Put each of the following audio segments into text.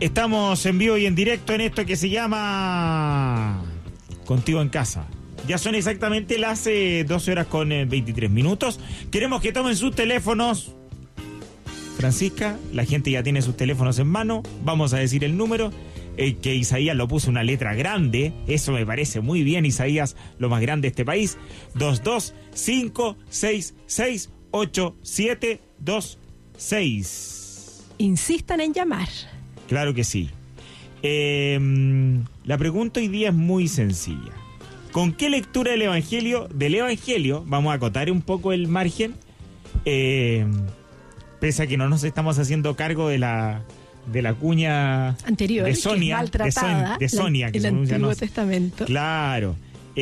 Estamos en vivo y en directo en esto que se llama Contigo en Casa. Ya son exactamente las 12 horas con 23 minutos. Queremos que tomen sus teléfonos. Francisca, la gente ya tiene sus teléfonos en mano. Vamos a decir el número. Que Isaías lo puso una letra grande. Eso me parece muy bien, Isaías, lo más grande de este país. 225668726. Insistan en llamar. Claro que sí. La pregunta hoy día es muy sencilla. ¿Con qué lectura del Evangelio, vamos a acotar un poco el margen, pese a que no nos estamos haciendo cargo de la cuña anterior, de Sonia, maltratada, de Sonia, que el Antiguo Testamento. Claro.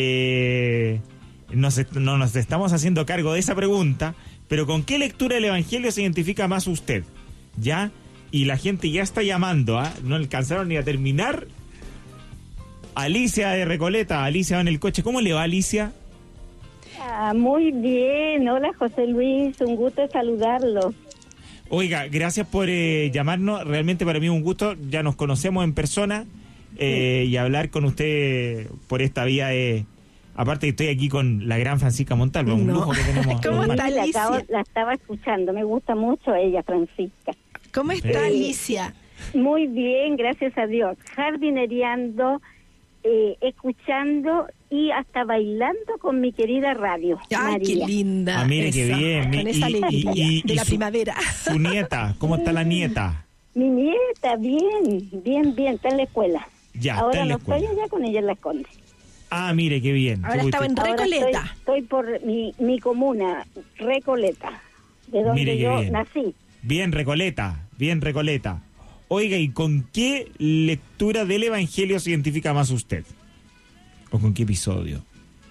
No nos estamos haciendo cargo de esa pregunta, pero ¿con qué lectura del Evangelio se identifica más usted? ¿Ya? Y la gente ya está llamando, ¿ah? No alcanzaron ni a terminar. Alicia de Recoleta, Alicia va en el coche. ¿Cómo le va, Alicia? Muy bien. Hola, José Luis, un gusto saludarlo. Oiga, gracias por llamarnos. Realmente para mí es un gusto. Ya nos conocemos en persona y hablar con usted por esta vía. Aparte que estoy aquí con la gran Francisca Montalva, un lujo que tenemos. ¿Cómo está, Alicia? La estaba escuchando, me gusta mucho ella, Francisca. ¿Cómo está, Alicia? Muy bien, gracias a Dios. Jardinereando, escuchando y hasta bailando con mi querida radio. ¡Ay, qué linda! Mire qué bien. Con esa alegría de la primavera. Su nieta, ¿cómo está la nieta? Mi nieta, bien, está en la escuela. Ya, ahora está en la no escuela. estoy allá con ella en La Conde. Mire qué bien. Ahora estaba en Recoleta. Estoy por mi comuna, Recoleta, de donde yo nací. Bien Recoleta. Oiga, ¿y con qué lectura del Evangelio se identifica más usted? ¿O con qué episodio?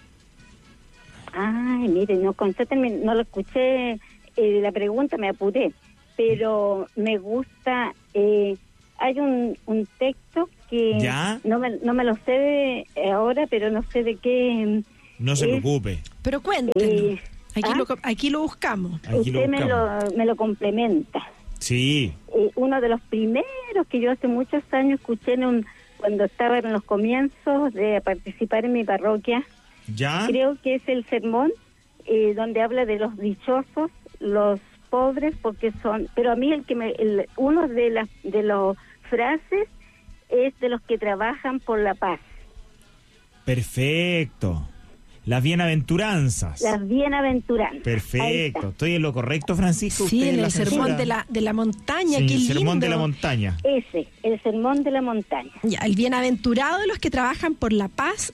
Ay, mire, no lo escuché, la pregunta me apuré, pero me gusta, hay un texto que ¿ya? No me lo sé ahora, pero no sé de qué. No se preocupe. Pero cuéntenos. Aquí lo buscamos. Usted me lo complementa. Sí. Uno de los primeros que yo hace muchos años escuché cuando estaba en los comienzos de participar en mi parroquia. ¿Ya? Creo que es el sermón donde habla de los dichosos, los pobres, porque son. Pero a mí uno de las frases es de los que trabajan por la paz. Perfecto. Las bienaventuranzas. Perfecto. ¿Estoy en lo correcto, Francisco? Sí, en el sermón de la montaña. Sí, qué lindo. El sermón de la montaña. El sermón de la montaña. Ya, el bienaventurado de los que trabajan por la paz.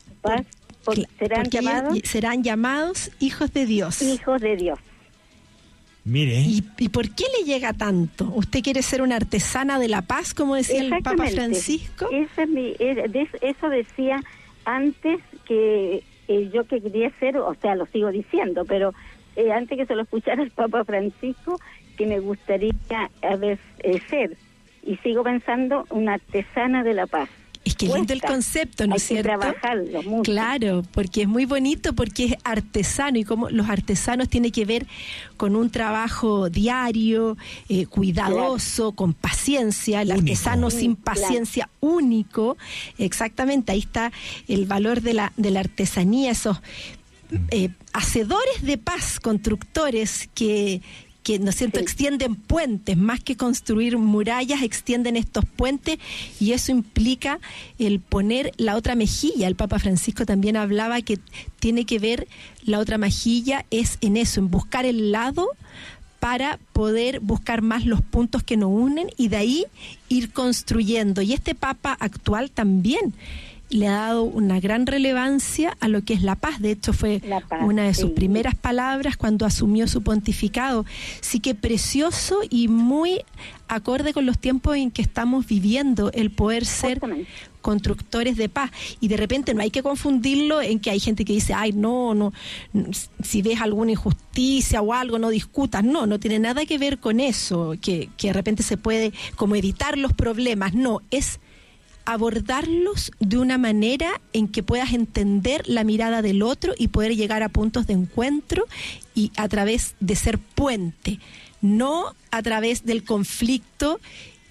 Serán llamados hijos de Dios. Hijos de Dios. Mire. ¿Y por qué le llega tanto? ¿Usted quiere ser una artesana de la paz, como decía el Papa Francisco? Eso decía antes que yo que quería ser, o sea, lo sigo diciendo, pero antes que se lo escuchara el Papa Francisco, que me gustaría ser, y sigo pensando, una artesana de la paz. Es que lindo el concepto, ¿no es cierto? Hay que trabajarlo mucho. Claro, porque es muy bonito, porque es artesano, y como los artesanos tiene que ver con un trabajo diario, cuidadoso, con paciencia, el artesano sin paciencia, único. Exactamente, ahí está el valor de la artesanía, esos hacedores de paz, constructores que ¿no es cierto?, extienden puentes, más que construir murallas, extienden estos puentes, y eso implica el poner la otra mejilla. El Papa Francisco también hablaba que tiene que ver la otra mejilla, es en eso, en buscar el lado para poder buscar más los puntos que nos unen y de ahí ir construyendo. Y este Papa actual también le ha dado una gran relevancia a lo que es la paz. De hecho, fue una de sus primeras palabras cuando asumió su pontificado. Sí, que precioso y muy acorde con los tiempos en que estamos viviendo, el poder ser constructores de paz. Y de repente no hay que confundirlo en que hay gente que dice, ay, no, si ves alguna injusticia o algo, no discutas. No tiene nada que ver con eso, que de repente se puede como evitar los problemas. No, es abordarlos de una manera en que puedas entender la mirada del otro y poder llegar a puntos de encuentro, y a través de ser puente, no a través del conflicto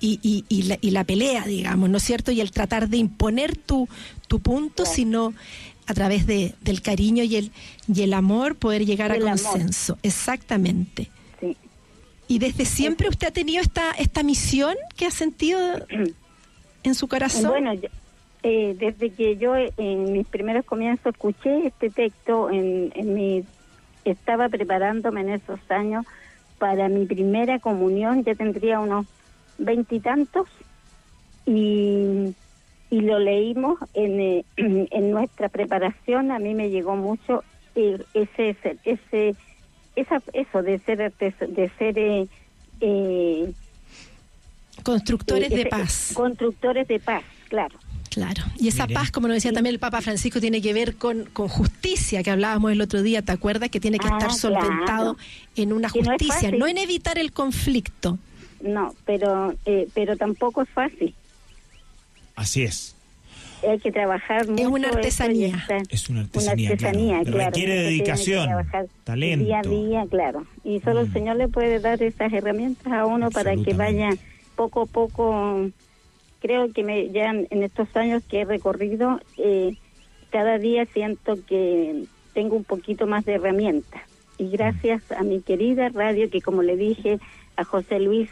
y la pelea, digamos, ¿no es cierto? Y el tratar de imponer tu punto, Claro. sino a través del cariño y el amor poder llegar a El amor. consenso. Exactamente. Sí. ¿Y desde siempre usted ha tenido esta misión que ha sentido en su corazón? Bueno, desde que yo en mis primeros comienzos escuché este texto, estaba preparándome en esos años para mi primera comunión, ya tendría unos 20 y tantos, y lo leímos en nuestra preparación. A mí me llegó mucho eso de ser Constructores de paz. Constructores de paz, claro. Claro, y esa Mire. paz, como nos decía también el Papa Francisco, tiene que ver con justicia, que hablábamos el otro día, ¿te acuerdas? Que tiene que estar solventado en una Que no es justicia, fácil. no en evitar el conflicto. No, pero tampoco es fácil. Así es. Hay que trabajar mucho. una artesanía. eso y estar- Es una artesanía, claro. claro. Requiere Eso tiene que dedicación, trabajar talento. Día a día, claro. Y solo el Señor le puede dar esas herramientas a uno para que vaya poco a poco. Creo que ya en estos años que he recorrido, cada día siento que tengo un poquito más de herramientas. Y gracias a mi querida radio, que como le dije a José Luis,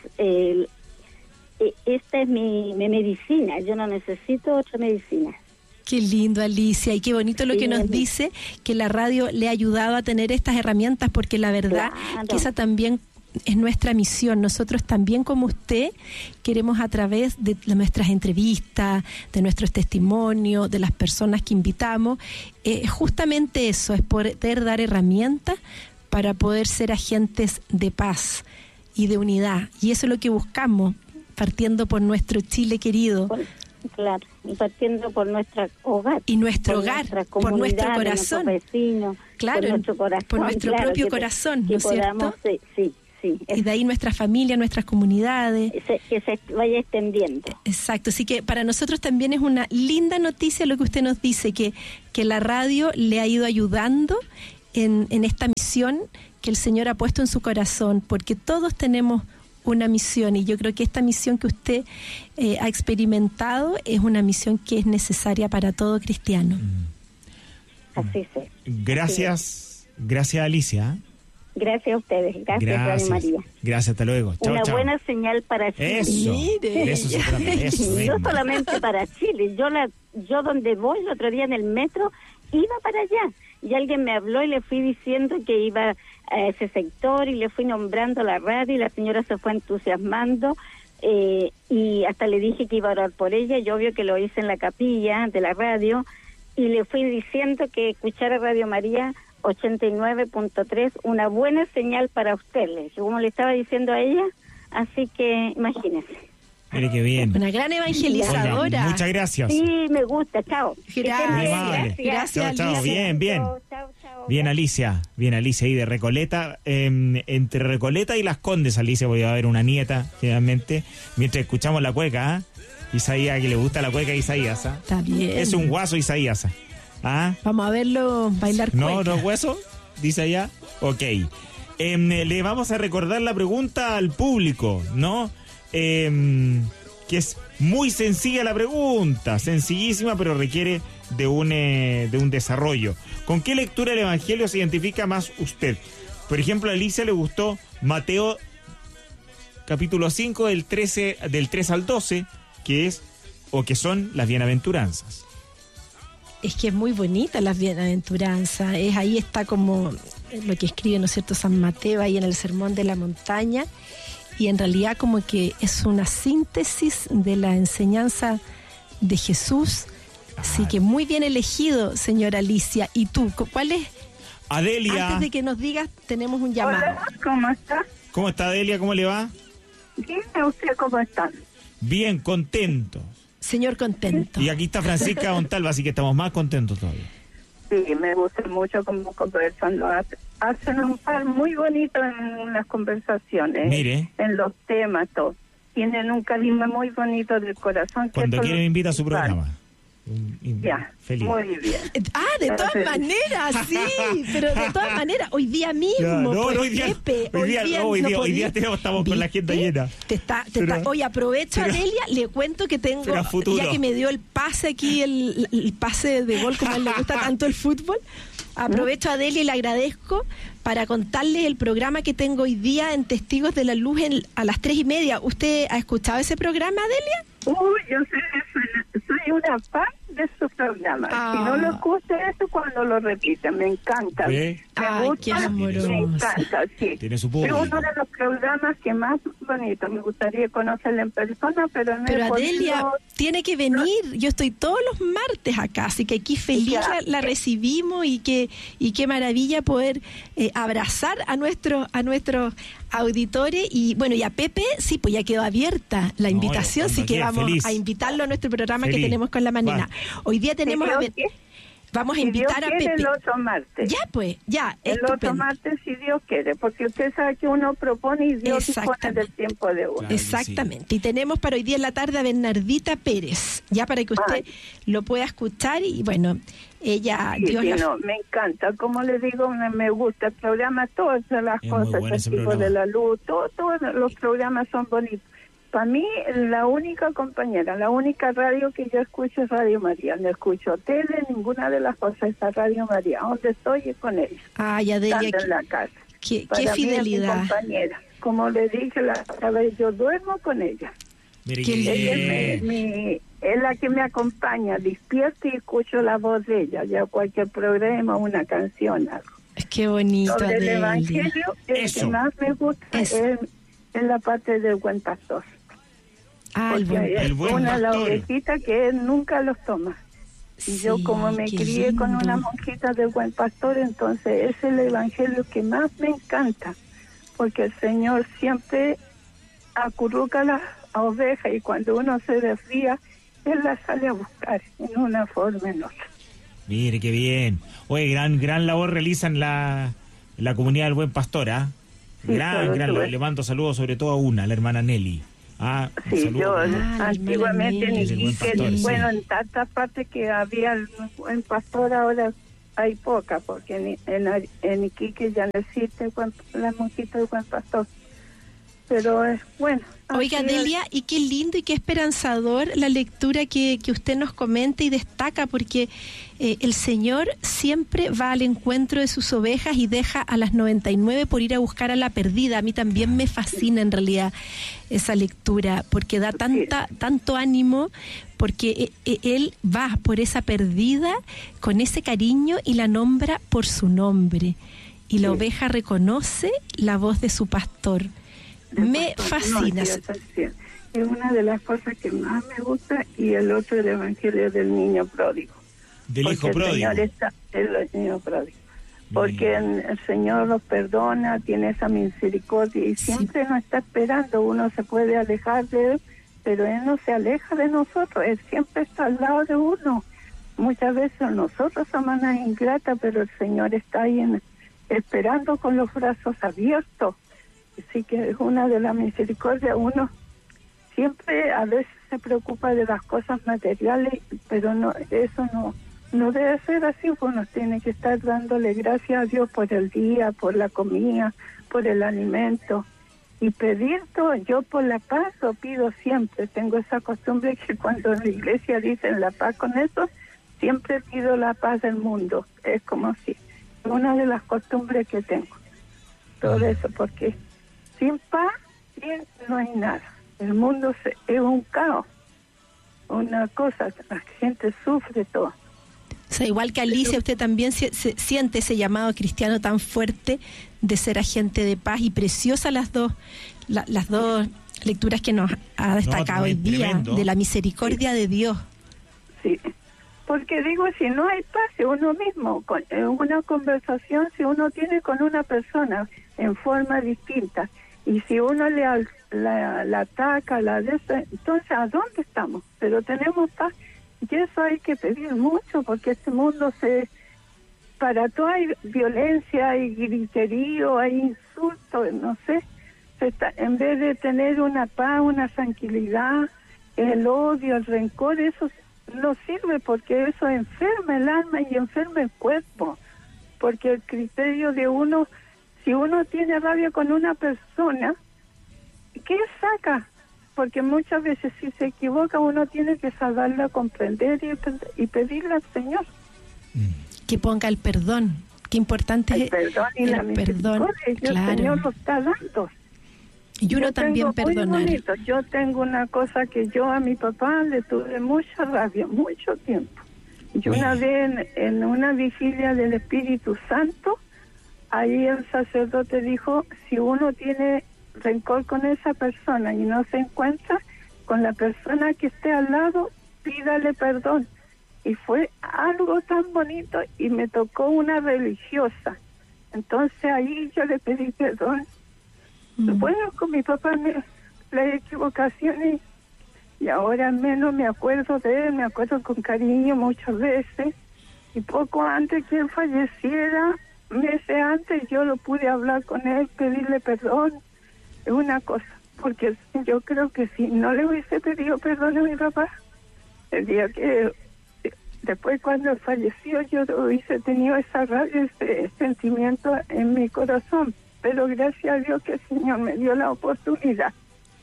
esta es mi medicina. Yo no necesito otra medicina. Qué lindo, Alicia, y qué bonito lo Sí, que nos Alicia. dice, que la radio le ha ayudado a tener estas herramientas, porque la verdad Claro. que esa también es nuestra misión. Nosotros también, como usted, queremos a través de nuestras entrevistas, de nuestros testimonios, de las personas que invitamos, justamente eso, es poder dar herramientas para poder ser agentes de paz y de unidad. Y eso es lo que buscamos, partiendo por nuestro Chile querido. Claro, y partiendo por nuestro hogar. Y nuestro por hogar, nuestra por nuestro comunidad, corazón. de nuestros vecinos, Claro, por nuestro corazón. por nuestro claro, propio que corazón, que ¿no es podamos, cierto? Sí. Y de ahí nuestra familia, nuestras comunidades. Que se vaya extendiendo. Exacto, así que para nosotros también es una linda noticia lo que usted nos dice, que la radio le ha ido ayudando en esta misión que el Señor ha puesto en su corazón, porque todos tenemos una misión, y yo creo que esta misión que usted ha experimentado es una misión que es necesaria para todo cristiano. Así es. Gracias, Alicia. Gracias a ustedes. Gracias, Radio María. Gracias, hasta luego. Chao, Una chao. buena señal para Chile. Eso, Mire. de eso se trata, eso No mismo. solamente para Chile. Yo donde voy el otro día en el metro, iba para allá. Y alguien me habló y le fui diciendo que iba a ese sector y le fui nombrando la radio, y la señora se fue entusiasmando, y hasta le dije que iba a orar por ella, y obvio que lo hice en la capilla de la radio, y le fui diciendo que escuchara Radio María 89.3, una buena señal para ustedes, como le estaba diciendo a ella. Así que imagínense. Mire qué bien. Una gran evangelizadora. Oiga, muchas gracias. Sí, me gusta. Chao. Que estén Gracias. bien, Muy amable. Gracias, Chao, Alicia. bien. Chao, chao. Bien, Alicia ahí de Recoleta. Entre Recoleta y Las Condes, Alicia, voy a ver una nieta, generalmente, mientras escuchamos la cueca, ¿ah? Isaías, que le gusta la cueca a Isaías, ¿ah? Está bien. Es un guaso, Isaías, ¿ah? Vamos a verlo bailar cueca. No, no es hueso, dice allá. Ok. Le vamos a recordar la pregunta al público, ¿no? Que es muy sencilla la pregunta, sencillísima, pero requiere de un desarrollo. ¿Con qué lectura del Evangelio se identifica más usted? Por ejemplo, a Alicia le gustó Mateo capítulo 5 del 13 al 12, que son las bienaventuranzas. Es que es muy bonita las bienaventuranzas. Ahí está como lo que escribe, ¿no es cierto?, San Mateo ahí en el Sermón de la Montaña. Y en realidad como que es una síntesis de la enseñanza de Jesús. Así que muy bien elegido, señora Alicia. ¿Y tú, cuál es? Adelia. Antes de que nos digas, tenemos un llamado. Hola, ¿cómo está? ¿Cómo está Adelia? ¿Cómo le va? Bien, ¿usted cómo está? Bien, contentos. Señor contento. Y aquí está Francisca Montalva, así que estamos más contentos todavía. Sí, me gusta mucho cómo conversan. Hacen un par muy bonito en las conversaciones. Mire. En los temas, todo. Tienen un carisma muy bonito del corazón. Cuando quiere me invita a su programa. Ya, Feliz. muy bien. De todas maneras, sí, pero de todas maneras, hoy día mismo, Ya, no, pues, hoy día, Pepe, hoy día estamos con la agenda llena. Hoy aprovecho, Adelia, le cuento que tengo, ya que me dio el pase aquí, el pase de gol, como a él le gusta tanto el fútbol, aprovecho a Adelia y le agradezco para contarles el programa que tengo hoy día en Testigos de la Luz a las 3:30. ¿Usted ha escuchado ese programa, Adelia? Yo soy una fan de su programa. Si no lo escucho, eso cuando lo repiten, me encanta. ¿Ve? Me gusta, qué amorosa. me encanta, sí. Tiene su Es público. uno de los programas que más bonito. Me gustaría conocerla en persona, pero no Pero he Adelia, podido. tiene que venir. Yo estoy todos los martes acá, así que aquí feliz Ya. la recibimos y qué maravilla poder abrazar a nuestros auditores. Y bueno, y a Pepe, sí, pues ya quedó abierta la invitación, cuando así que quiera, vamos feliz. a invitarlo a nuestro programa Feliz. que tenemos con la Manina. Hoy día tenemos vamos a Si invitar Dios a quiere, Pepe. el otro martes. Ya, pues, ya, El estupendo. otro martes, si Dios quiere, porque usted sabe que uno propone y Dios dispone Exactamente. del tiempo de uno. Claro que Exactamente. Y tenemos para hoy día en la tarde a Bernardita Pérez, ya para que usted lo pueda escuchar y bueno, ella, Sí, Dios la... no, me encanta. Como le digo, me gusta el programa, todas las Es muy cosas, bueno ese Testigos programa. de la Luz, todos los programas son bonitos. Para mí, la única compañera, la única radio que yo escucho es Radio María. No escucho tele, ninguna de las cosas es Radio María. Donde estoy es con ella, Ay, Adelia, estando en la casa. qué Para mí es mi fidelidad. compañera. Como le dije la otra vez, yo duermo con ella. Mire Qué que lindo. Es la que me acompaña, despierto y escucho la voz de ella, ya cualquier programa, una canción, algo. Qué bonito, Sobre el Adelia. Evangelio, el Eso. que más me gusta Eso. es la parte del buen pastor. El buen... Porque es El buen una de las pastor. ovejitas que él nunca los toma. Y yo Sí, como me qué crié con lindo. una monjita del buen pastor, entonces es el Evangelio que más me encanta. Porque el Señor siempre acurruca las ovejas y cuando uno se desvía, Él las sale a buscar en una forma o en otra. Mire, qué bien. Oye, gran labor realizan la comunidad del Buen Pastor, ¿ah? Sí, Gran, le mando saludos sobre todo a una, la hermana Nelly. Un Sí, saludo. yo la antiguamente hermana en Nelly. Iquique, El buen pastor, bueno, sí. en tantas partes que había el buen pastor, ahora hay poca, porque en Iquique ya no existe la monjita del buen pastor. Pero es bueno. Oiga, así es. Delia, y qué lindo y qué esperanzador la lectura que usted nos comenta y destaca, porque el Señor siempre va al encuentro de sus ovejas y deja a las 99 por ir a buscar a la perdida. A mí también me fascina en realidad esa lectura, porque da tanto ánimo, porque Él va por esa perdida con ese cariño y la nombra por su nombre. Y la oveja reconoce la voz de su pastor. Me fascina. No, sí, es una de las cosas que más me gusta, y el otro, el Evangelio del niño pródigo. Del hijo Porque pródigo. el niño pródigo. Porque el Señor nos perdona, tiene esa misericordia y siempre nos está esperando. Uno se puede alejar de Él, pero Él no se aleja de nosotros. Él siempre está al lado de uno. Muchas veces nosotros somos las ingratas, pero el Señor está ahí esperando con los brazos abiertos. Así que es una de las misericordias. Uno siempre a veces se preocupa de las cosas materiales, pero no, eso no debe ser así. Uno tiene que estar dándole gracias a Dios por el día, por la comida, por el alimento, y pedir todo. Yo por la paz lo pido siempre. Tengo esa costumbre que cuando en la iglesia dicen la paz con eso, siempre pido la paz del mundo. Es como si una de las costumbres que tengo. Todo eso, porque sin paz no hay nada. El mundo es un caos, una cosa, la gente sufre todo. O sea, igual que Alicia, usted también se siente ese llamado cristiano tan fuerte de ser agente de paz, y preciosa las dos lecturas que nos ha destacado hoy día, tremendo. de la misericordia de Dios. Sí, porque digo, si no hay paz, si uno mismo, en una conversación, si uno tiene con una persona en forma distinta, y si uno la ataca, entonces ¿a dónde estamos? Pero tenemos paz, y eso hay que pedir mucho, porque este mundo para todo hay violencia, hay griterío, hay insultos, no sé, en vez de tener una paz, una tranquilidad, el odio, el rencor, eso no sirve, porque eso enferma el alma y enferma el cuerpo. Porque el criterio de uno, si uno tiene rabia con una persona, ¿qué saca? Porque muchas veces si se equivoca uno tiene que saberla comprender y pedirle al Señor que ponga el perdón. Qué importante el perdón y la perdón, misericordia. El Señor lo está dando. Y uno también perdonar. Yo tengo una cosa que yo a mi papá le tuve mucha rabia, mucho tiempo. Yo una vez en una vigilia del Espíritu Santo, ahí el sacerdote dijo, si uno tiene rencor con esa persona y no se encuentra con la persona que esté al lado, pídale perdón. Y fue algo tan bonito y me tocó una religiosa. Entonces ahí yo le pedí perdón. Bueno, con mi papá las equivocaciones y ahora menos me acuerdo de él, me acuerdo con cariño muchas veces. Y poco antes que él falleciera, meses antes, yo lo pude hablar con él, pedirle perdón. Es una cosa, porque yo creo que si no le hubiese pedido perdón a mi papá, el día que después cuando falleció yo hubiese tenido esa rabia, ese sentimiento en mi corazón, pero gracias a Dios que el Señor me dio la oportunidad.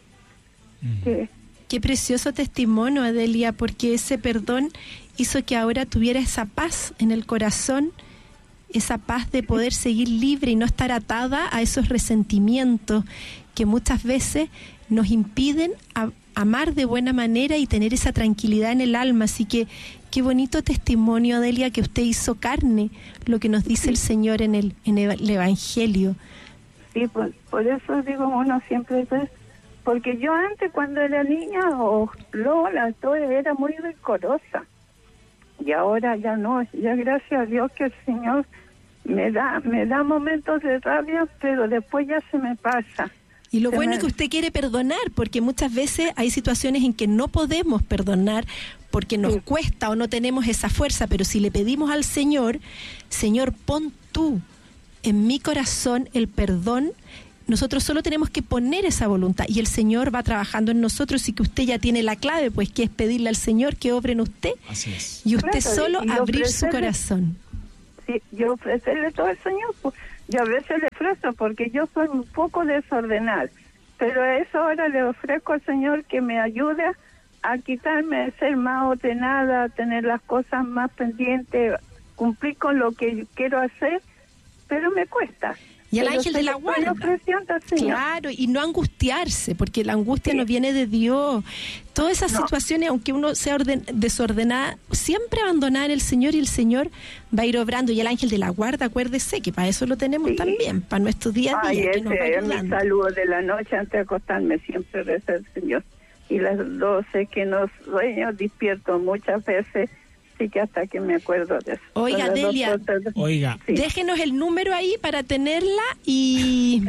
Qué precioso testimonio, Adelia, porque ese perdón hizo que ahora tuviera esa paz en el corazón, esa paz de poder seguir libre y no estar atada a esos resentimientos que muchas veces nos impiden amar de buena manera y tener esa tranquilidad en el alma. Así que qué bonito testimonio, Adelia, que usted hizo carne lo que nos dice el Señor en el Evangelio. Sí, por eso digo, uno siempre porque yo antes cuando era niña o Lola, todo era muy rencorosa y ahora ya no, ya gracias a Dios que el Señor me da momentos de rabia, pero después ya se me pasa. Y lo bueno es que usted quiere perdonar, porque muchas veces hay situaciones en que no podemos perdonar porque nos cuesta o no tenemos esa fuerza, pero si le pedimos al Señor, Señor, pon tú en mi corazón el perdón, nosotros solo tenemos que poner esa voluntad y el Señor va trabajando en nosotros, y que usted ya tiene la clave, pues que es pedirle al Señor que obre en usted. Así es. Y usted solo abrir su corazón. Sí, yo ofrecerle todo al Señor, pues, yo a veces le ofrezco porque yo soy un poco desordenada, pero a eso ahora le ofrezco al Señor que me ayude a quitarme de ser más ordenada, a tener las cosas más pendientes, cumplir con lo que quiero hacer, pero me cuesta. Y el ángel de la guarda. Claro, y no angustiarse, porque la angustia no viene de Dios. Todas esas situaciones, aunque uno sea desordenada, siempre abandonar en el Señor, y el Señor va a ir obrando. Y el ángel de la guarda, acuérdese que para eso lo tenemos también, para nuestro día a día. Ese es mi saludo de la noche antes de acostarme, siempre reza el Señor. Y las 12 que no sueño, despierto muchas veces. Así que hasta que me acuerdo de eso. Oiga, Delia, déjenos el número ahí para tenerla y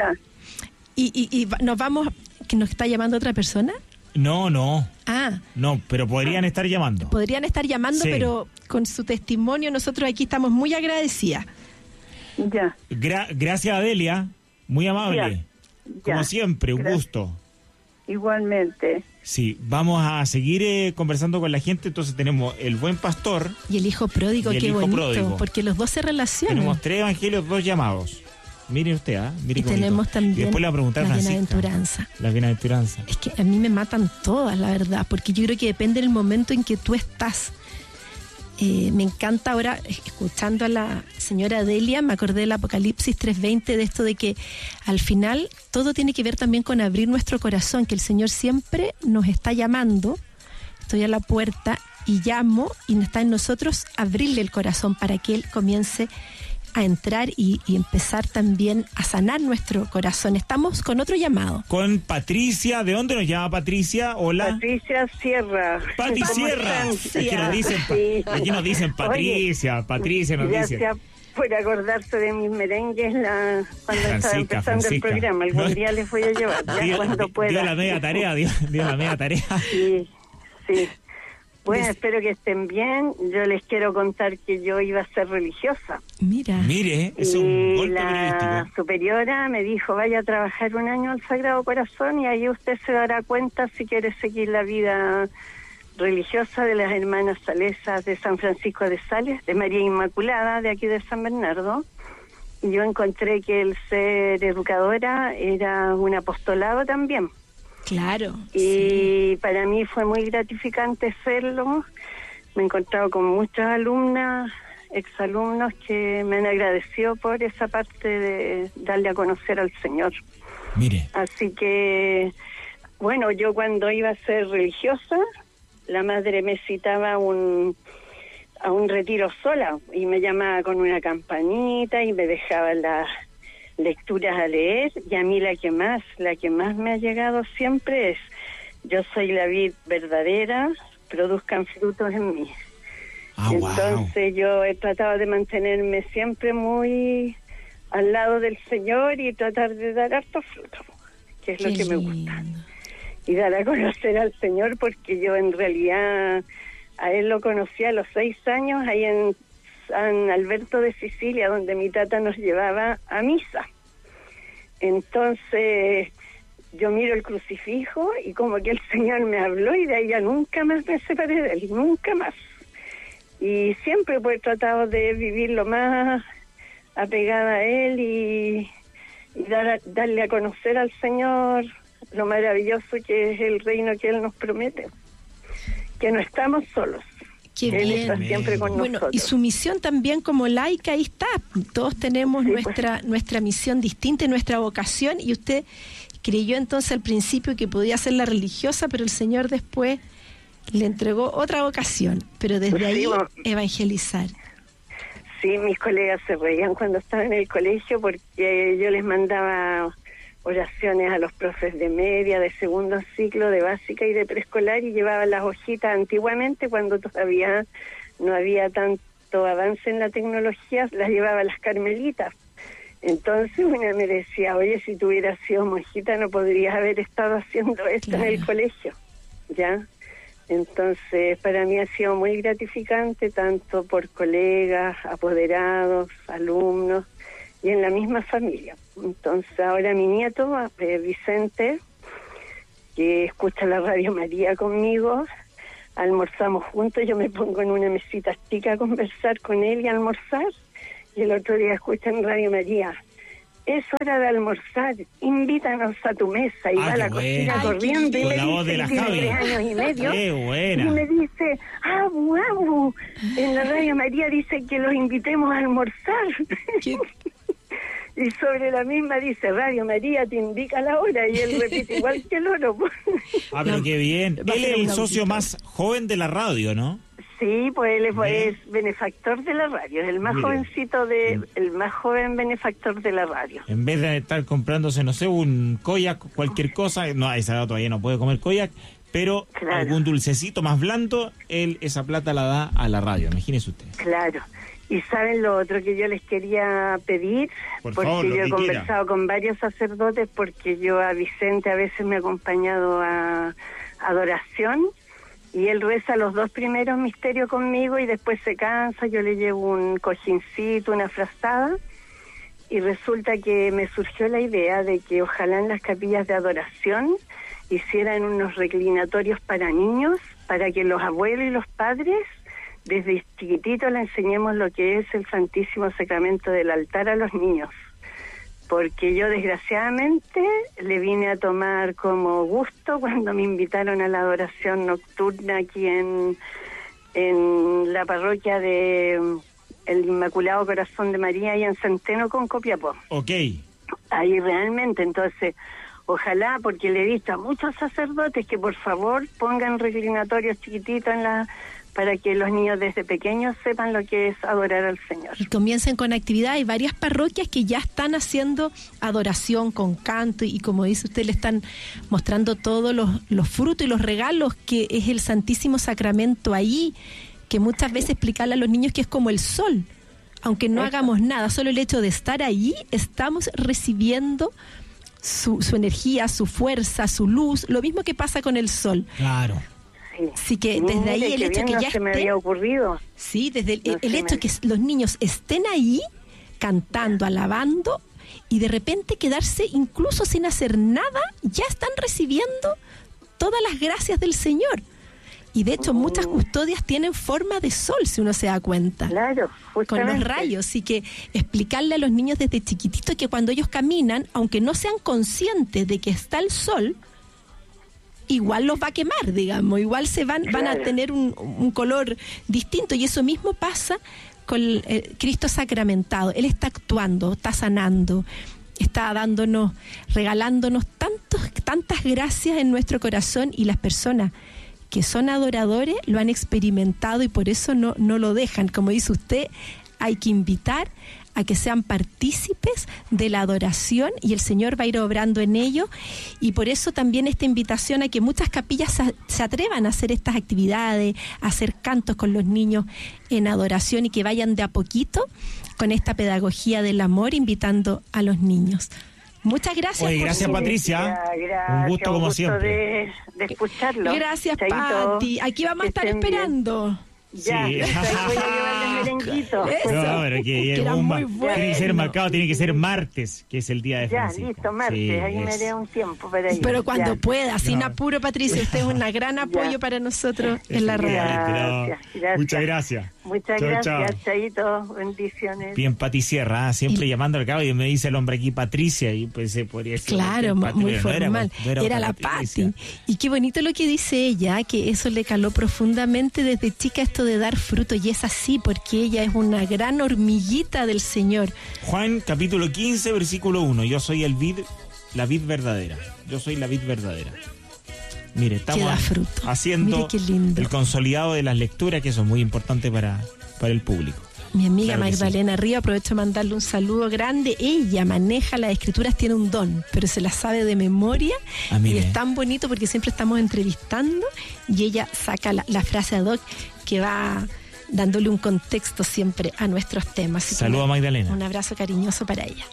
nos vamos, que nos está llamando otra persona. No. No, pero podrían estar llamando. Podrían estar llamando, pero con su testimonio nosotros aquí estamos muy agradecidas. Ya. Gracias, Adelia, muy amable. Como siempre, un gusto. Igualmente. Sí, vamos a seguir conversando con la gente. Entonces tenemos el buen pastor y el hijo pródigo, qué bonito, porque los dos se relacionan. Tenemos 3 evangelios, 2 llamados. Mire usted, Mire, y tenemos también y después le voy a preguntar la bienaventuranza. La bienaventuranza. Es que a mí me matan todas, la verdad, porque yo creo que depende del momento en que tú estás. Me encanta ahora, escuchando a la señora Delia, me acordé del Apocalipsis 3:20, de esto de que al final todo tiene que ver también con abrir nuestro corazón, que el Señor siempre nos está llamando. Estoy a la puerta y llamo, y está en nosotros abrirle el corazón para que Él comience a entrar y empezar también a sanar nuestro corazón. Estamos con otro llamado. Con Patricia. ¿De dónde nos llama Patricia? Hola. Patricia Sierra. Pati Sierra. Aquí nos dicen Patricia. Oye, Patricia nos dicen. Gracias por acordarse de mis merengues cuando estaba empezando el programa. Algún día les voy a llevar, cuando pueda. Dio la media tarea, dio la media tarea. Sí. Bueno, espero que estén bien. Yo les quiero contar que yo iba a ser religiosa. Mire, es un golpe periodístico. La superiora me dijo, vaya a trabajar 1 año al Sagrado Corazón y ahí usted se dará cuenta si quiere seguir la vida religiosa de las hermanas salesas de San Francisco de Sales, de María Inmaculada, de aquí de San Bernardo. Y yo encontré que el ser educadora era un apostolado también. Claro. Y para mí fue muy gratificante serlo. Me he encontrado con muchas alumnas, exalumnos que me han agradecido por esa parte de darle a conocer al Señor. Mire. Así que, bueno, yo cuando iba a ser religiosa, la madre me citaba a un retiro sola y me llamaba con una campanita y me dejaba las lecturas a leer, y a mí la que más me ha llegado siempre es: yo soy la vid verdadera, produzcan frutos en mí. Entonces yo he tratado de mantenerme siempre muy al lado del Señor y tratar de dar hartos frutos, que es lo que me gusta, y dar a conocer al Señor, porque yo en realidad a él lo conocí a los 6 años ahí en San Alberto de Sicilia, donde mi tata nos llevaba a misa. Entonces yo miro el crucifijo y como que el Señor me habló, y de ahí ya nunca más me separé de él, nunca más. Y siempre pues he tratado de vivir lo más apegada a él y darle a conocer al Señor lo maravilloso que es el reino que él nos promete, que no estamos solos. Qué Él bien. está siempre con nosotros. Y su misión también como laica, ahí está. Todos tenemos Sí, nuestra misión distinta y nuestra vocación, y usted creyó entonces al principio que podía ser la religiosa, pero el Señor después le entregó otra vocación, pero desde ahí evangelizar. Sí, mis colegas se reían cuando estaba en el colegio porque yo les mandaba oraciones a los profes de media, de segundo ciclo, de básica y de preescolar, y llevaba las hojitas antiguamente, cuando todavía no había tanto avance en la tecnología, las llevaba a las carmelitas. Entonces una me decía: oye, si tú hubieras sido monjita no podrías haber estado haciendo esto en el colegio, ¿ya? Entonces para mí ha sido muy gratificante, tanto por colegas, apoderados, alumnos y en la misma familia. Entonces ahora mi nieto, Vicente, que escucha la Radio María conmigo, almorzamos juntos, yo me pongo en una mesita chica a conversar con él y a almorzar, y el otro día escucha en Radio María: es hora de almorzar, invítanos a tu mesa. Y va a la cocina corriendo y me dice, tiene 3 años y medio, y me dice: abu, en la Radio María dice que los invitemos a almorzar. Y sobre la misma dice: Radio María te indica la hora, y él repite igual que el oro. Pero qué bien. Él es el socio más joven de la radio, ¿no? Sí, pues él es benefactor de la radio, es el más jovencito el más joven benefactor de la radio. En vez de estar comprándose, no sé, un koyak, cualquier cosa, no, a esa edad todavía no puede comer koyak, pero algún dulcecito más blando, él esa plata la da a la radio, imagínese usted. Claro. Y saben lo otro que yo les quería pedir, porque yo he conversado con varios sacerdotes, porque yo a Vicente a veces me he acompañado a adoración, y él reza los 2 primeros misterios conmigo y después se cansa, yo le llevo un cojincito, una frazada, y resulta que me surgió la idea de que ojalá en las capillas de adoración hicieran unos reclinatorios para niños, para que los abuelos y los padres desde chiquititos le enseñemos lo que es el Santísimo Sacramento del altar a los niños, porque yo desgraciadamente le vine a tomar como gusto cuando me invitaron a la adoración nocturna aquí en la parroquia de el Inmaculado Corazón de María y en Centeno con Copiapó. Ahí realmente, entonces, ojalá, porque le he visto a muchos sacerdotes que por favor pongan reclinatorios chiquititos para que los niños desde pequeños sepan lo que es adorar al Señor. Y comiencen con actividad. Hay varias parroquias que ya están haciendo adoración con canto, y como dice usted, le están mostrando todos los frutos y los regalos que es el Santísimo Sacramento ahí, que muchas veces explicarle a los niños que es como el sol. Aunque no hagamos nada, solo el hecho de estar allí, estamos recibiendo su energía, su fuerza, su luz, lo mismo que pasa con el sol. Claro. Así que desde ahí el hecho que ya se me había ocurrido. Sí, desde el hecho que los niños estén ahí cantando, alabando, y de repente quedarse incluso sin hacer nada, ya están recibiendo todas las gracias del Señor. Y de hecho muchas custodias tienen forma de sol, si uno se da cuenta. Claro, justamente. Con los rayos. Así que explicarle a los niños desde chiquititos que cuando ellos caminan, aunque no sean conscientes de que está el sol, igual los va a quemar, digamos. Igual van a tener un color distinto. Y eso mismo pasa con el Cristo sacramentado. Él está actuando, está sanando, está regalándonos tantas gracias en nuestro corazón, y las personas que son adoradores lo han experimentado y por eso no lo dejan. Como dice usted, hay que invitar a que sean partícipes de la adoración y el Señor va a ir obrando en ello, y por eso también esta invitación a que muchas capillas se atrevan a hacer estas actividades, a hacer cantos con los niños en adoración, y que vayan de a poquito con esta pedagogía del amor, invitando a los niños. Muchas gracias. Oye, gracias, Patricia. Un gusto como siempre. De escucharlo. Gracias, Pati. Aquí vamos a estar esperando. Ya, sí. Voy a llevarle merenguito. Eso. No, pero que era muy bueno. tiene que ser marcado, tiene que ser martes, que es el día de Francisco. Ya, listo, martes. Sí, ahí me dé un tiempo para ir. Pero cuando pueda, sin No. apuro, Patricia. Usted es un gran apoyo para nosotros en la radio. Gracias. Muchas gracias. Muchas Chao, gracias, chao. Chaito. Bendiciones. Bien, Pati Sierra, siempre llamando al cabo, y me dice el hombre aquí Patricia, y pues se podría decir. Claro, Pati, muy pero no formal. no era la Patricia. Pati. Y qué bonito lo que dice ella, que eso le caló profundamente desde chica, esto de dar fruto. Y es así, porque ella es una gran hormiguita del Señor. Juan, capítulo 15, versículo 1. Yo soy la vid verdadera. Yo soy la vid verdadera. Mire, Que da estamos fruto. haciendo Mire qué lindo. el consolidado de las lecturas, que eso es muy importante para el público. Mi amiga Claro que Magdalena Río, aprovecho de mandarle un saludo grande. Ella maneja las escrituras, tiene un don, pero se las sabe de memoria. Ah, mire. Y es tan bonito porque siempre estamos entrevistando y ella saca la frase ad hoc que va dándole un contexto siempre a nuestros temas. Así que Saludos a Magdalena. un abrazo cariñoso para ella.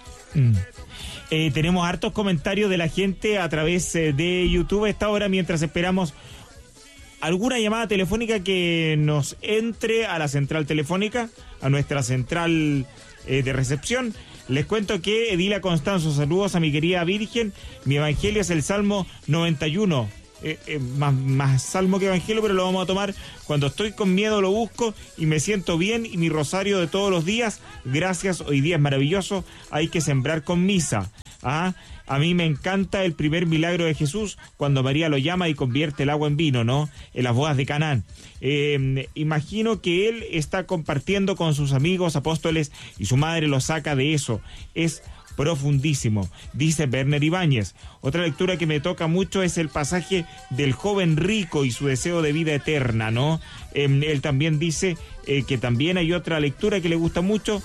Tenemos hartos comentarios de la gente a través de YouTube a esta hora, mientras esperamos alguna llamada telefónica que nos entre a la central telefónica, a nuestra central de recepción. Les cuento que Edila Constanzo, saludos a mi querida Virgen. Mi evangelio es el Salmo 91. Más salmo que evangelio, pero lo vamos a tomar. Cuando estoy con miedo lo busco y me siento bien, y mi rosario de todos los días. Gracias, hoy día es maravilloso. Hay que sembrar con misa. A mí me encanta el primer milagro de Jesús, cuando María lo llama y convierte el agua en vino, ¿no? En las bodas de Canaán. Imagino que él está compartiendo con sus amigos apóstoles y su madre lo saca de eso. Es profundísimo, dice Werner Ibáñez. Otra lectura que me toca mucho es el pasaje del joven rico y su deseo de vida eterna, ¿no? Él también dice que también hay otra lectura que le gusta mucho,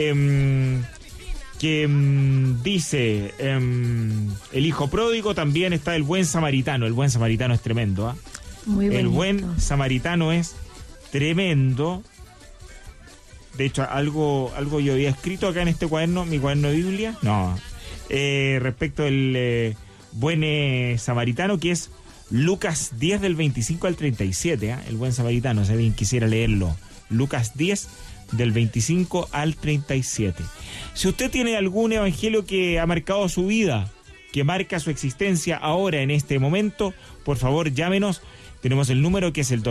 que dice el hijo pródigo. También está el buen samaritano. El buen samaritano es tremendo, Muy bonito. El buen samaritano es tremendo. De hecho, algo yo había escrito acá en este cuaderno, mi cuaderno de Biblia, respecto del buen samaritano, que es Lucas 10 del 25 al 37, el buen samaritano, si alguien quisiera leerlo. Lucas 10 del 25 al 37. Si usted tiene algún evangelio que ha marcado su vida, que marca su existencia ahora en este momento, por favor llámenos. Tenemos el número que es el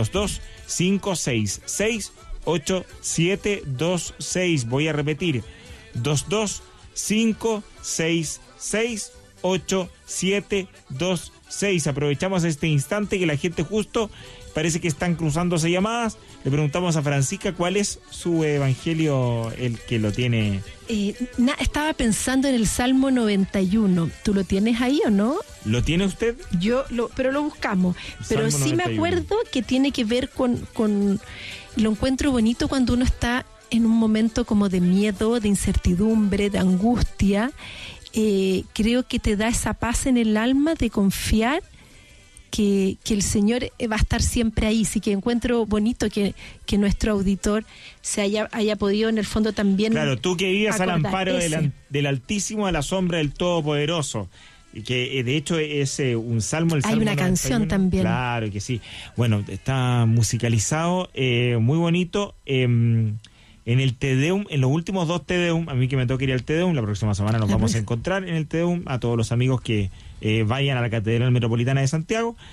22-566-8726. Voy a repetir, 22-566-8726. Aprovechamos este instante que la gente justo parece que están cruzándose llamadas. Le preguntamos a Francisca cuál es su evangelio, el que lo tiene. Estaba pensando en el Salmo 91. ¿Tú lo tienes ahí o no? ¿Lo tiene usted? Pero lo buscamos. Pero Salmo sí 91. me acuerdo que tiene que ver con lo encuentro bonito cuando uno está en un momento como de miedo, de incertidumbre, de angustia. Creo que te da esa paz en el alma de confiar que el Señor va a estar siempre ahí. Sí que encuentro bonito que nuestro auditor se haya podido en el fondo también. Claro, tú que vives al acordar amparo ese. del Altísimo, a la sombra del Todopoderoso. Y que de hecho es un salmo. Hay una canción también. Claro que sí. Bueno, está musicalizado, muy bonito. En el Te Deum, en los últimos 2 Te Deum, a mí que me toca ir al Te Deum, la próxima semana nos vamos a encontrar en el Te Deum, a todos los amigos que vayan a la Catedral Metropolitana de Santiago.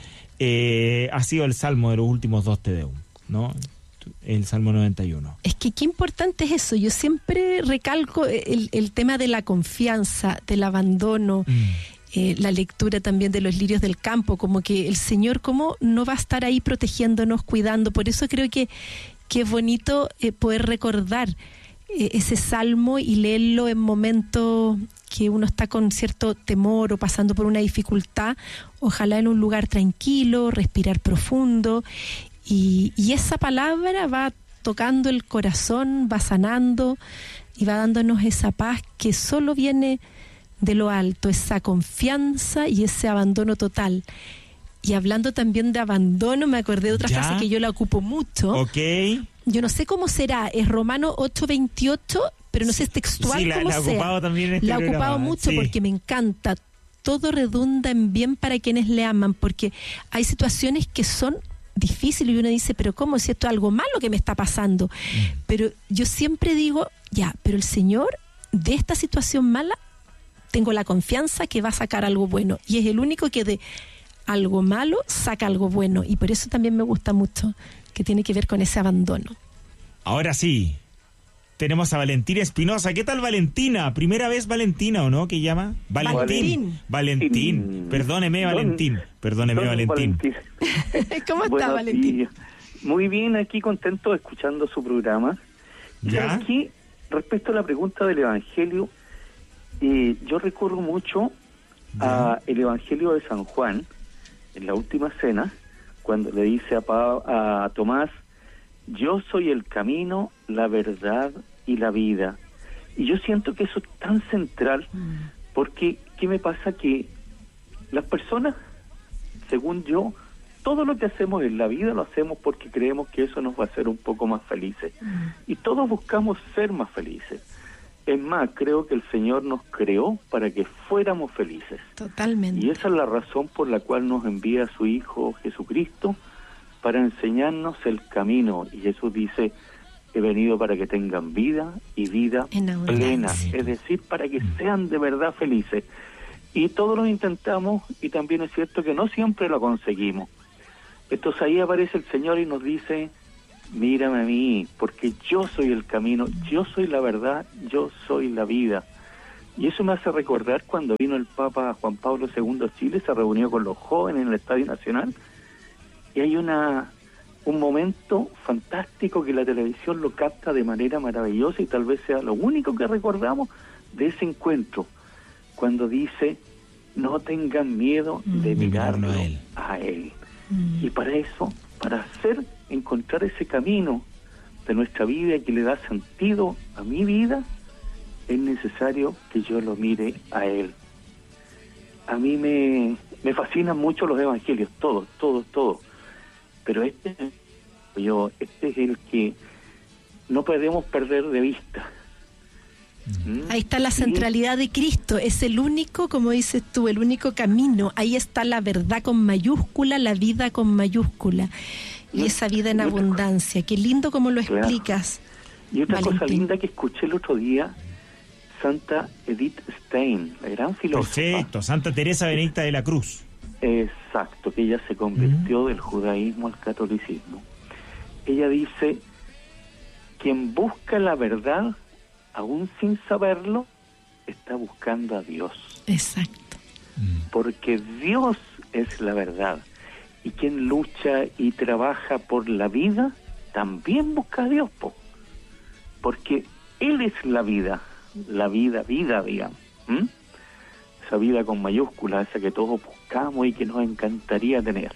ha sido el salmo de los últimos 2 Te Deum, ¿no? El Salmo 91. Es que qué importante es eso. Yo siempre recalco el tema de la confianza, del abandono, la lectura también de los lirios del campo, como que el Señor cómo no va a estar ahí protegiéndonos, cuidando. Por eso creo que es bonito poder recordar ese salmo y leerlo en momentos que uno está con cierto temor o pasando por una dificultad, ojalá en un lugar tranquilo, respirar profundo. Y esa palabra va tocando el corazón, va sanando y va dándonos esa paz que solo viene de lo alto, esa confianza y ese abandono total. Y hablando también de abandono, me acordé de otra frase que yo la ocupo mucho. Ok. Yo no sé cómo será, es Romanos 8:28, pero no sé, es textual como sea. La he ocupado también en este La he ocupado programa, mucho porque me encanta. Todo redunda en bien para quienes le aman, porque hay situaciones que son difíciles y uno dice, pero ¿cómo? Si esto es algo malo que me está pasando. Pero yo siempre digo, pero el Señor de esta situación mala tengo la confianza que va a sacar algo bueno, y es el único que de algo malo saca algo bueno, y por eso también me gusta mucho, que tiene que ver con ese abandono. Ahora sí, tenemos a Valentina Espinosa. ¿Qué tal, Valentina? ¿Primera vez Valentina o no? ¿Qué llama? Valentín. Perdóneme, Valentín. ¿Cómo está, Valentín? Días. Muy bien, aquí contento escuchando su programa. ¿Ya? Aquí, respecto a la pregunta del Evangelio, yo recurro mucho a el Evangelio de San Juan, en la última cena, cuando le dice a Tomás, yo soy el camino, la verdad y la vida. Y yo siento que eso es tan central, porque ¿qué me pasa? Que las personas, según yo, todo lo que hacemos en la vida lo hacemos porque creemos que eso nos va a hacer un poco más felices. Y todos buscamos ser más felices. Es más, creo que el Señor nos creó para que fuéramos felices. Totalmente. Y esa es la razón por la cual nos envía a su Hijo Jesucristo, para enseñarnos el camino. Y Jesús dice, he venido para que tengan vida y vida plena, es decir, para que sean de verdad felices. Y todos lo intentamos, y también es cierto que no siempre lo conseguimos. Entonces ahí aparece el Señor y nos dice, mírame a mí, porque yo soy el camino, yo soy la verdad, yo soy la vida. Y eso me hace recordar cuando vino el Papa Juan Pablo II a Chile, se reunió con los jóvenes en el Estadio Nacional, y hay un momento fantástico que la televisión lo capta de manera maravillosa, y tal vez sea lo único que recordamos de ese encuentro, cuando dice, no tengan miedo de mirarlo a él. Y para eso, para encontrar ese camino de nuestra vida que le da sentido a mi vida, es necesario que yo lo mire a él. A mí me fascinan mucho los evangelios, todos, pero este es el que no podemos perder de vista. Ahí está la centralidad de Cristo, es el único, como dices tú, el único camino. Ahí está la verdad con mayúscula, la vida con mayúscula, y esa vida en abundancia. Qué lindo como lo explicas. Y otra Valentín. cosa linda que escuché el otro día, Santa Edith Stein, la gran filósofa. Perfecto, Santa Teresa Benedicta de la Cruz. Exacto, que ella se convirtió del judaísmo al catolicismo. Ella dice, quien busca la verdad, aún sin saberlo, está buscando a Dios. Exacto. Porque Dios es la verdad. Y quien lucha y trabaja por la vida, también busca a Dios, porque Él es la vida, digamos. Esa vida con mayúsculas, esa que todos buscamos y que nos encantaría tener.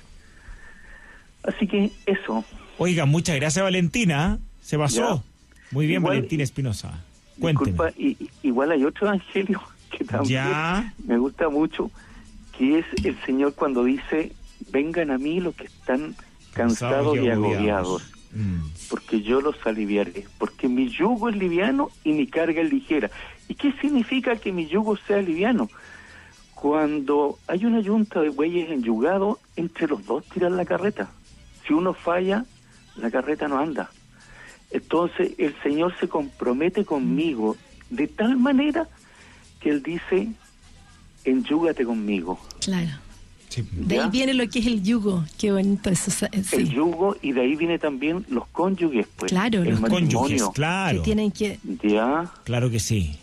Así que eso. Oiga, muchas gracias, Valentina. Se pasó. Ya. Muy bien, Igual, Valentina Espinosa. Cuénteme. Disculpa, igual hay otro evangelio que también me gusta mucho, que es el Señor cuando dice, vengan a mí los que están cansados y agobiados, porque yo los aliviaré, porque mi yugo es liviano y mi carga es ligera. ¿Y qué significa que mi yugo sea liviano? Cuando hay una yunta de bueyes enyugados, entre los dos tiran la carreta. Si uno falla, la carreta no anda. Entonces el Señor se compromete conmigo de tal manera que Él dice, enyúgate conmigo. Claro. Sí. De ahí viene lo que es el yugo. Qué bonito eso. Sí. El yugo, y de ahí viene también los cónyuges, pues. Claro, los cónyuges, claro. Que tienen que... Ya. Claro que sí.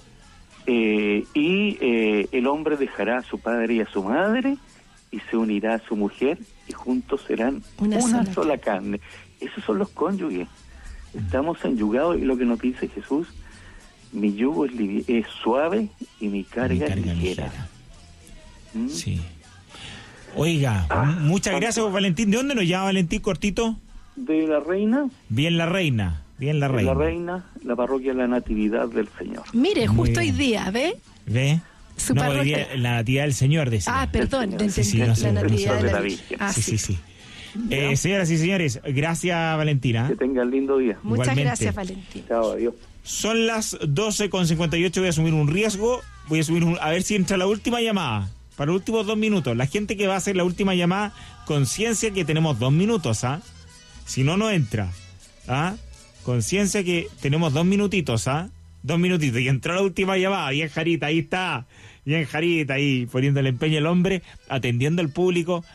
El hombre dejará a su padre y a su madre y se unirá a su mujer y juntos serán una sola carne. Esos son los cónyuges. Estamos enyugados, y lo que nos dice Jesús: mi yugo es suave y mi carga es ligera. Sí. Oiga, muchas gracias, Valentín. ¿De dónde nos llama Valentín, cortito? De La Reina. Bien La Reina. La Reina, la parroquia de la Natividad del Señor. Mire, justo hoy día, ¿ve? Su parroquia, la Natividad del Señor, decía. Perdón, la Natividad de la Virgen. Sí. Señoras y señores, gracias, Valentina. Que tengan lindo día. Muchas gracias, Valentina. Chao, adiós. Son las 12:58, voy a asumir un riesgo, a ver si entra la última llamada, para los últimos 2 minutos. La gente que va a hacer la última llamada, conciencia que tenemos 2 minutos, si no entra, conciencia que tenemos 2 minutitos, 2 minutitos, y entró la última llamada. Bien Jarita, ahí está, bien Jarita, ahí poniendo el empeño el hombre, atendiendo al público,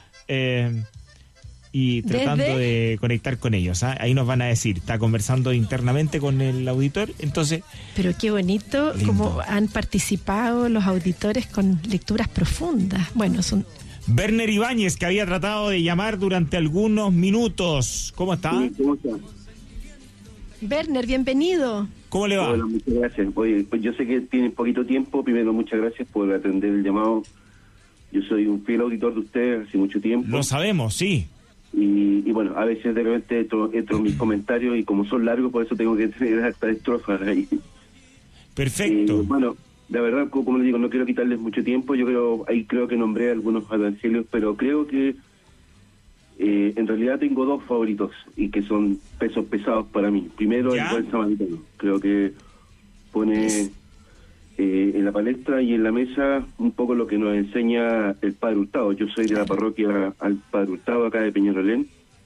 y tratando de conectar con ellos. Ahí nos van a decir, está conversando internamente con el auditor, entonces... Pero qué bonito como han participado los auditores con lecturas profundas. Bueno, son... Werner Ibáñez, que había tratado de llamar durante algunos minutos. ¿Cómo está? Sí, ¿cómo está? Werner, bienvenido. ¿Cómo le va? Hola, muchas gracias. Oye, pues yo sé que tiene poquito tiempo. Primero, muchas gracias por atender el llamado. Yo soy un fiel auditor de usted hace mucho tiempo. Lo sabemos, sí. Y bueno, a veces de repente entro mis comentarios, y como son largos, por eso tengo que tener hasta estrofas ahí. Perfecto. Bueno, la verdad, como les digo, no quiero quitarles mucho tiempo. Yo creo que nombré algunos evangelios, pero creo que en realidad tengo 2 favoritos, y que son pesos pesados para mí. Primero, el buen samaritano. Creo que pone en la palestra y en la mesa un poco lo que nos enseña el Padre Hurtado. Yo soy de la parroquia al Padre Hurtado, acá de Peñalolén,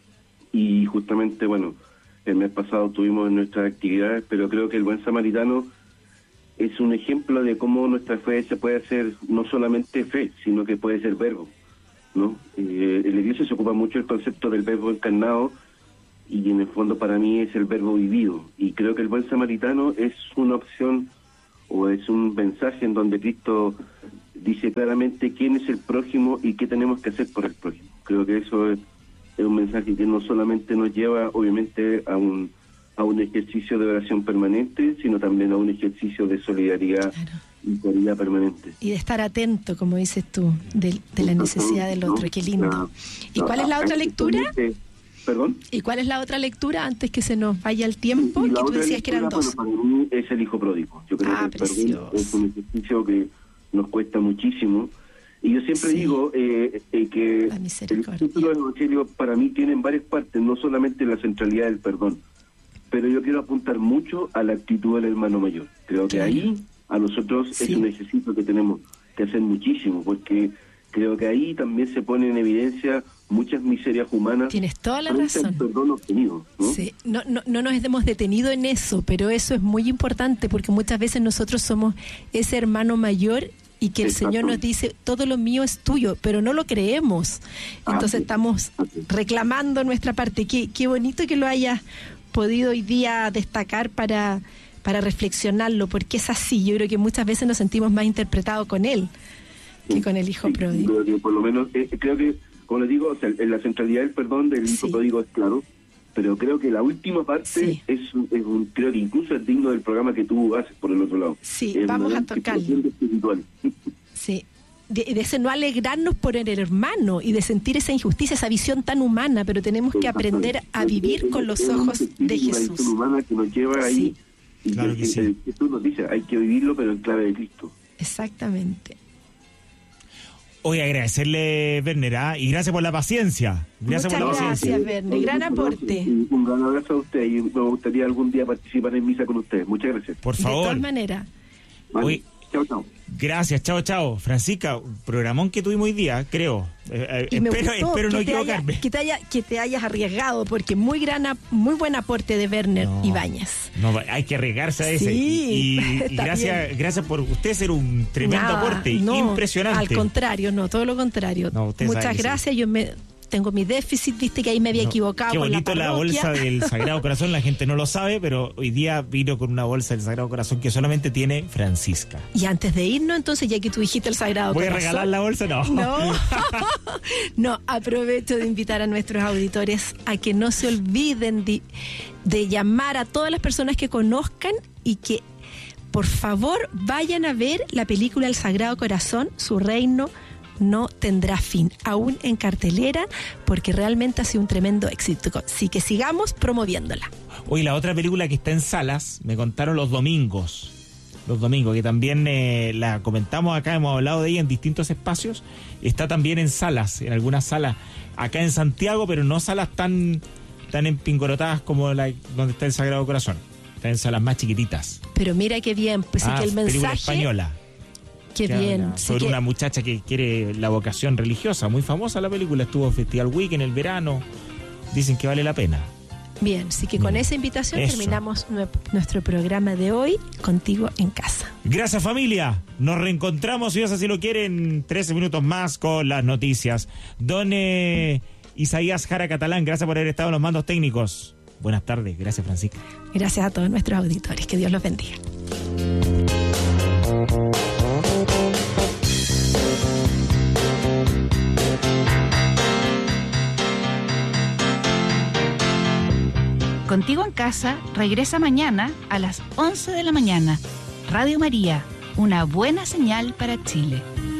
y justamente, bueno, el mes pasado tuvimos nuestras actividades, pero creo que el buen samaritano es un ejemplo de cómo nuestra fe se puede hacer no solamente fe, sino que puede ser verbo, ¿no? En la iglesia se ocupa mucho el concepto del verbo encarnado, y en el fondo para mí es el verbo vivido, y creo que el buen samaritano es una opción, o es un mensaje en donde Cristo dice claramente quién es el prójimo y qué tenemos que hacer por el prójimo. Creo que eso es un mensaje que no solamente nos lleva, obviamente, a un ejercicio de oración permanente, sino también a un ejercicio de solidaridad y caridad permanente. Y de estar atento, como dices tú, de la necesidad del otro. Qué lindo. ¿Y cuál es la otra lectura? ¿Perdón? ¿Y cuál es la otra lectura antes que se nos vaya el tiempo? Que tú decías que eran 2. Para mí es el hijo pródigo. Yo creo que el perdón es un ejercicio que nos cuesta muchísimo. Y yo siempre digo que el título del Evangelio para mí tiene varias partes, no solamente la centralidad del perdón, pero yo quiero apuntar mucho a la actitud del hermano mayor. Creo que ahí a nosotros es un ejercicio que tenemos que hacer muchísimo, porque creo que ahí también se pone en evidencia muchas miserias humanas. Tienes toda la razón. El perdón obtenido, ¿no? Sí. No nos hemos detenido en eso, pero eso es muy importante, porque muchas veces nosotros somos ese hermano mayor, y que el Señor nos dice, todo lo mío es tuyo, pero no lo creemos. Entonces estamos reclamando nuestra parte. Qué bonito que lo hayas podido hoy día destacar para reflexionarlo, porque es así. Yo creo que muchas veces nos sentimos más interpretados con él que con el hijo pródigo. Creo que por lo menos, creo que, como les digo, o sea, la centralidad del perdón del hijo pródigo es claro, pero creo que la última parte creo que incluso es digno del programa que tú haces por el otro lado. Sí, vamos a tocarlo. Sí, de ese no alegrarnos por el hermano y de sentir esa injusticia, esa visión tan humana, pero tenemos que aprender a vivir con los ojos de Jesús. Una visión humana que nos lleva ahí, y claro que Jesús nos dice, hay que vivirlo, pero en clave de Cristo. Exactamente. Hoy agradecerle, Werner, y gracias por la paciencia. Muchas gracias, Werner. Gran aporte. Un gran abrazo a usted, y me gustaría algún día participar en misa con usted. Muchas gracias. Por favor. De todas maneras. Hoy, Chao, chao. Gracias, chao. Francisca, un programón que tuvimos hoy día, creo. Espero no equivocarme. Que te hayas arriesgado, porque muy buen aporte de Werner Ibáñez. No, hay que arriesgarse a ese. Sí, y gracias por usted ser un tremendo aporte, impresionante. Al contrario, todo lo contrario. Muchas gracias. Yo tengo mi déficit, viste que ahí me había equivocado. Qué bonito la bolsa del Sagrado Corazón, la gente no lo sabe, pero hoy día vino con una bolsa del Sagrado Corazón que solamente tiene Francisca. Y antes de irnos, entonces, ya que tú dijiste el Sagrado Corazón... ¿Voy a regalar la bolsa? No, aprovecho de invitar a nuestros auditores a que no se olviden de llamar a todas las personas que conozcan y que, por favor, vayan a ver la película El Sagrado Corazón, Su Reino no tendrá fin, aún en cartelera, porque realmente ha sido un tremendo éxito. Así que sigamos promoviéndola. Hoy la otra película que está en salas, me contaron los domingos, que también la comentamos acá, hemos hablado de ella en distintos espacios, está también en salas, en algunas salas acá en Santiago, pero no salas tan empingorotadas como donde está el Sagrado Corazón, está en salas más chiquititas. Pero mira qué bien, pues que el mensaje... película española. Qué bien. Sobre una muchacha que quiere la vocación religiosa. Muy famosa la película. Estuvo en Festival Week en el verano. Dicen que vale la pena. Bien, así que con esa invitación terminamos nuestro programa de hoy, Contigo en Casa. Gracias, familia. Nos reencontramos, si Dios así lo quiere, en 13 minutos más con las noticias. Don Isaías Jara Catalán, gracias por haber estado en los mandos técnicos. Buenas tardes. Gracias, Francisca. Gracias a todos nuestros auditores. Que Dios los bendiga. Contigo en Casa regresa mañana a las 11 de la mañana. Radio María, una buena señal para Chile.